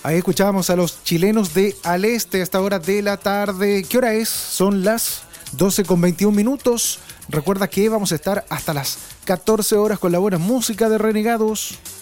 Ahí escuchábamos a los chilenos de Al Este a esta hora de la tarde. ¿Qué hora es? Son las 12:21. Recuerda que vamos a estar hasta las 14 horas con la buena música de Renegados.